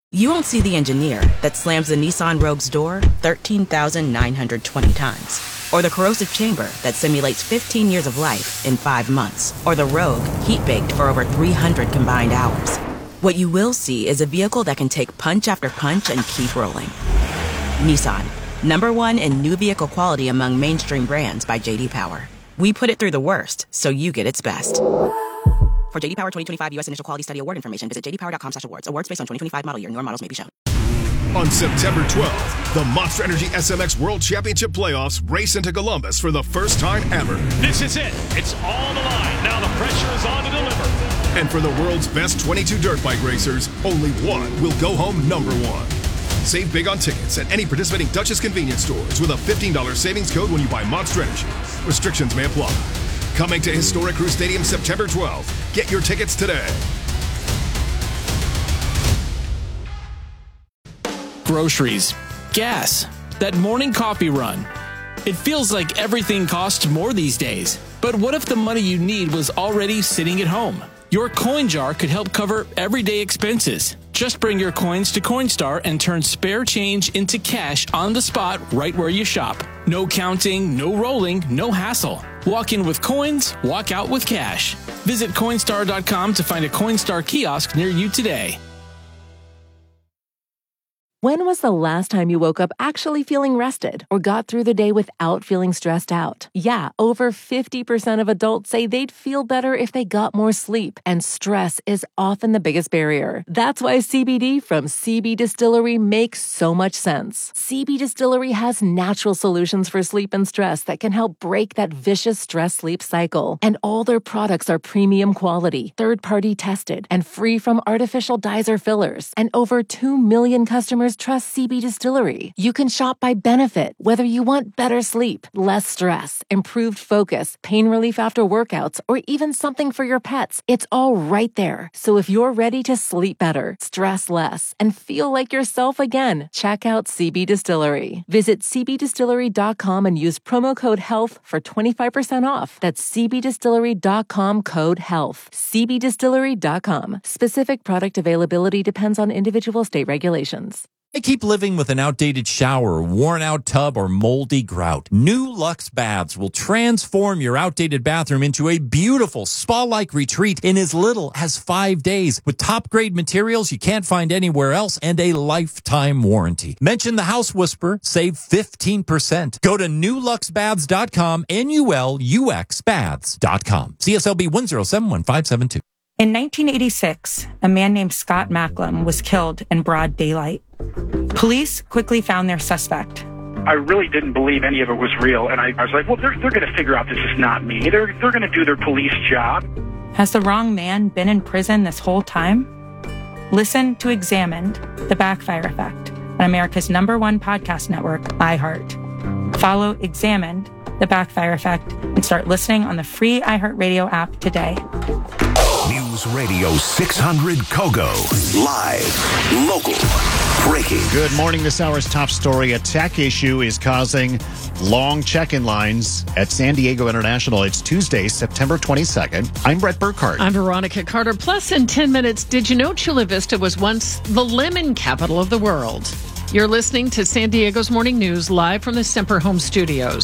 You won't see the engineer that slams the Nissan Rogue's door 13,920 times. Or the corrosive chamber that simulates 15 years of life in 5 months. Or the Rogue heat-baked for over 300 combined hours. What you will see is a vehicle that can take punch after punch and keep rolling. Nissan, #1 in new vehicle quality among mainstream brands by J.D. Power. We put it through the worst, so you get its best. For J.D. Power 2025 U.S. Initial Quality Study Award information, visit jdpower.com/awards. Awards based on 2025 model year. Newer models may be shown. On September 12th, the Monster Energy SMX World Championship Playoffs race into Columbus for the first time ever. This is it. It's all the line. Now the pressure is on to deliver. And for the world's best 22 dirt bike racers, only one will go home #1. Save big on tickets at any participating Duchess convenience stores with a $15 savings code when you buy Monster Energy. Restrictions may apply. Coming to historic Crew Stadium September 12th. Get your tickets today. Groceries, gas, that morning coffee run. It feels like everything costs more these days. But what if the money you need was already sitting at home? Your coin jar could help cover everyday expenses. Just bring your coins to Coinstar and turn spare change into cash on the spot right where you shop. No counting, no rolling, no hassle. Walk in with coins, walk out with cash. Visit Coinstar.com to find a Coinstar kiosk near you today. When was the last time you woke up actually feeling rested or got through the day without feeling stressed out? Yeah, over 50% of adults say they'd feel better if they got more sleep, and stress is often the biggest barrier. That's why CBD from CB Distillery makes so much sense. CB Distillery has natural solutions for sleep and stress that can help break that vicious stress-sleep cycle. And all their products are premium quality, third-party tested, and free from artificial dyes or fillers. And over 2 million customers trust CB Distillery. You can shop by benefit, whether you want better sleep, less stress, improved focus, pain relief after workouts, or even something for your pets. It's all right there. So if you're ready to sleep better, stress less, and feel like yourself again, check out CB Distillery. Visit cbdistillery.com and use promo code HEALTH for 25% off. That's cbdistillery.com code HEALTH. cbdistillery.com. Specific product availability depends on individual state regulations. I keep living with an outdated shower, worn-out tub, or moldy grout. New Lux Baths will transform your outdated bathroom into a beautiful spa-like retreat in as little as 5 days with top-grade materials you can't find anywhere else and a lifetime warranty. Mention the House Whisperer, save 15%. Go to newluxbaths.com, NULUXbaths.com. CSLB 1071572. In 1986, a man named Scott Macklem was killed in broad daylight. Police quickly found their suspect. I really didn't believe any of it was real, and I was like, well, they're going to figure out this is not me. They're going to do their police job. Has the wrong man been in prison this whole time? Listen to Examined, The Backfire Effect, on America's #1 podcast network, iHeart. Follow Examined, The Backfire Effect, and start listening on the free iHeartRadio app today. News Radio 600 Kogo. Live, local, breaking. Good morning. This hour's top story. A tech issue is causing long check-in lines at San Diego International. It's Tuesday, September 22nd. I'm Brett Burkhardt. I'm Veronica Carter. Plus, in 10 minutes, did you know Chula Vista was once the lemon capital of the world? You're listening to San Diego's Morning News live from the Semper Home Studios.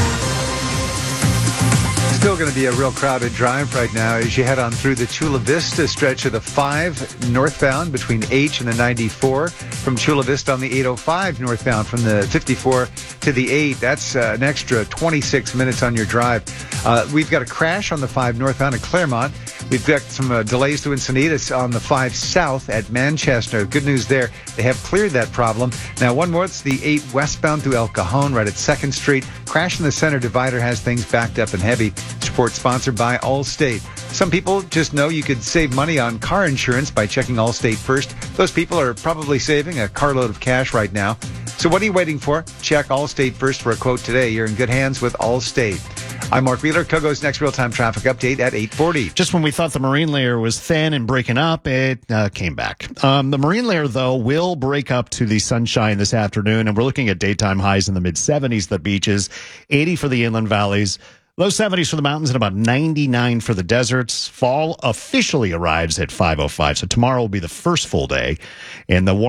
Still going to be a real crowded drive right now as you head on through the Chula Vista stretch of the 5 northbound between H and the 94. From Chula Vista on the 805 northbound from the 54 to the 8. That's an extra 26 minutes on your drive. We've got a crash on the 5 northbound at Claremont. We've got some delays to Encinitas on the 5 south at Manchester. Good news there. They have cleared that problem. Now, one more. It's the 8 westbound through El Cajon right at 2nd Street. Crash in the center divider has things backed up and heavy. Support sponsored by Allstate. Some people just know you could save money on car insurance by checking Allstate first. Those people are probably saving a carload of cash right now. So what are you waiting for? Check Allstate first for a quote today. You're in good hands with Allstate. I'm Mark Wheeler. Kogo's next real-time traffic update at 8:40. Just when we thought the marine layer was thin and breaking up, it came back. The marine layer, though, will break up to the sunshine this afternoon, and we're looking at daytime highs in the mid-70s at the beaches, 80 for the inland valleys, low 70s for the mountains, and about 99 for the deserts. Fall officially arrives at 5:05, so tomorrow will be the first full day, and the